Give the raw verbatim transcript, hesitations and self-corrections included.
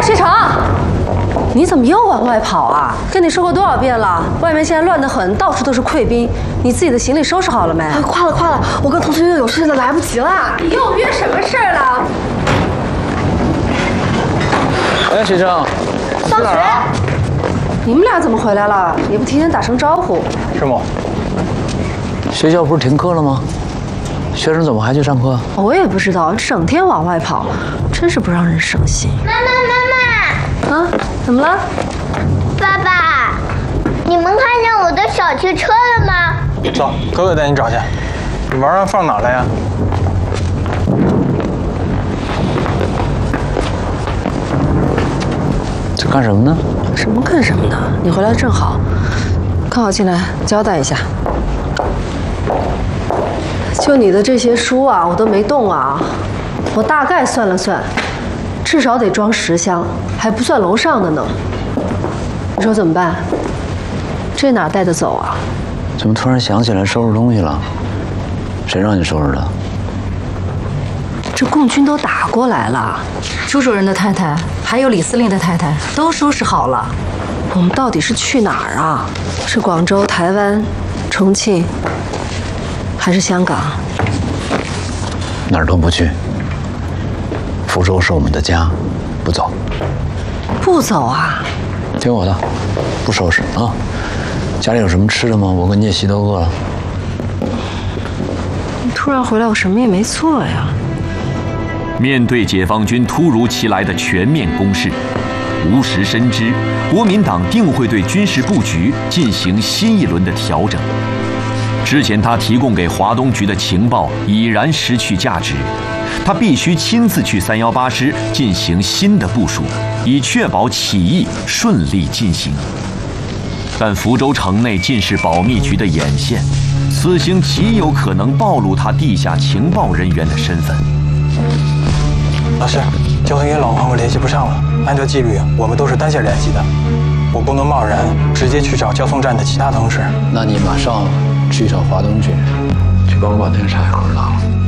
石成，你怎么又往外跑啊？跟你说过多少遍了，外面现在乱得很，到处都是溃兵。你自己的行李收拾好了没？ 哎，快了快了，我跟同学约有事，来不及了。 你又约什么事儿了？ 哎，学生， 上学。 你们俩怎么回来了？也不提前打声招呼。 师母，学校不是停课了吗？学生怎么还去上课？ 我也不知道，整天往外跑，真是不让人省心。 妈妈妈妈， 啊，怎么了？ 爸爸，你们看见我的小汽车了吗？ 走，哥哥带你找去。你玩意放哪了呀？ 这干什么呢？ 什么干什么呢？你回来正好，刚好进来交代一下。就你的这些书啊，我都没动啊。我大概算了算，至少得装十箱，还不算楼上的呢。你说怎么办？这哪带得走啊？ 怎么突然想起来收拾东西了？谁让你收拾的？ 这共军都打过来了， 朱主任的太太还有李司令的太太都收拾好了。 我们到底是去哪儿啊？是广州、台湾、重庆，还是香港？ 哪儿都不去。福州是我们的家，不走。 不走啊？ 听我的，不收拾啊！家里有什么吃的吗？我跟聂西都饿了。 你突然回来，我什么也没做呀。 面对解放军突如其来的全面攻势，吴石深知国民党定会对军事布局进行新一轮的调整。之前他提供给华东局的情报已然失去价值，他必须亲自去三幺八师进行新的部署，以确保起义顺利进行。但福州城内尽是保密局的眼线，此行极有可能暴露他地下情报人员的身份。 老师，交通员老和我联系不上了。按照纪律，我们都是单线联系的，我不能贸然直接去找交通站的其他同事。 那你马上去找华东局，去帮我把那个柴盒拿了。